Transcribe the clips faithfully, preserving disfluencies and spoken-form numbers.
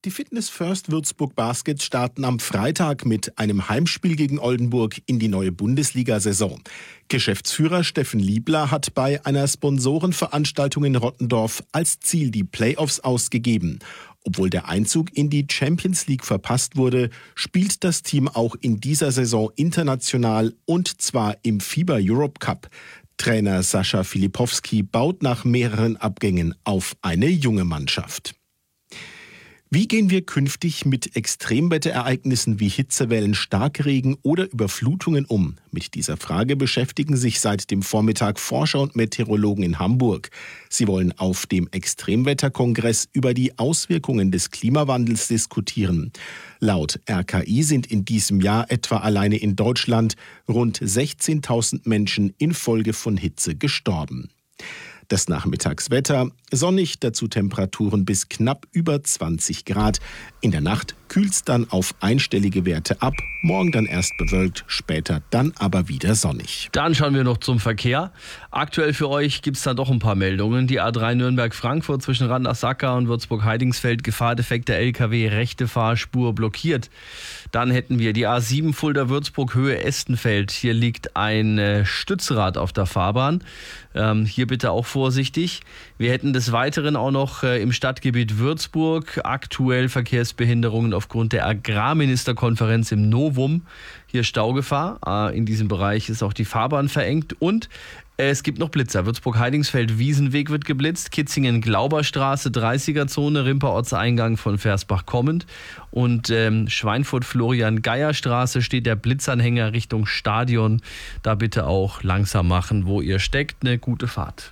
Die Fitness First Würzburg Baskets starten am Freitag mit einem Heimspiel gegen Oldenburg in die neue Bundesliga-Saison. Geschäftsführer Steffen Liebler hat bei einer Sponsorenveranstaltung in Rottendorf als Ziel die Playoffs ausgegeben. Obwohl der Einzug in die Champions League verpasst wurde, spielt das Team auch in dieser Saison international und zwar im FIBA Europe Cup. Trainer Sascha Filipowski baut nach mehreren Abgängen auf eine junge Mannschaft. Wie gehen wir künftig mit Extremwetterereignissen wie Hitzewellen, Starkregen oder Überflutungen um? Mit dieser Frage beschäftigen sich seit dem Vormittag Forscher und Meteorologen in Hamburg. Sie wollen auf dem Extremwetterkongress über die Auswirkungen des Klimawandels diskutieren. Laut R K I sind in diesem Jahr etwa alleine in Deutschland rund sechzehntausend Menschen infolge von Hitze gestorben. Das Nachmittagswetter, sonnig, dazu Temperaturen bis knapp über zwanzig Grad. In der Nacht kühlt's dann auf einstellige Werte ab. Morgen dann erst bewölkt, später dann aber wieder sonnig. Dann schauen wir noch zum Verkehr. Aktuell für euch gibt's dann doch ein paar Meldungen. Die A drei Nürnberg-Frankfurt zwischen Randers-Sacker und Würzburg-Heidingsfeld, Gefahrdefekter L K W, rechte Fahrspur blockiert. Dann hätten wir die A sieben Fulda-Würzburg Höhe Estenfeld. Hier liegt ein äh, Stützrad auf der Fahrbahn. Ähm, hier bitte auch vorsichtig. Wir hätten des Weiteren auch noch äh, im Stadtgebiet Würzburg aktuell Verkehrsbehinderungen aufgrund der Agrarministerkonferenz im Novum. Hier Staugefahr. Äh, in diesem Bereich ist auch die Fahrbahn verengt. Und äh, es gibt noch Blitzer. Würzburg-Heidingsfeld-Wiesenweg wird geblitzt. Kitzingen-Glauberstraße, dreißiger-Zone, Rimper-Ortseingang von Versbach kommend. Und ähm, Schweinfurt-Florian-Geier-Straße steht der Blitzanhänger Richtung Stadion. Da bitte auch langsam machen, wo ihr steckt. Eine gute Fahrt.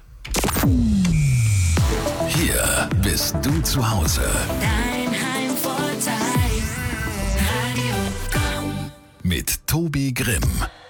Hier bist du zu Hause. Dein Heimvorteil. Radio Komm. Mit Tobi Grimm.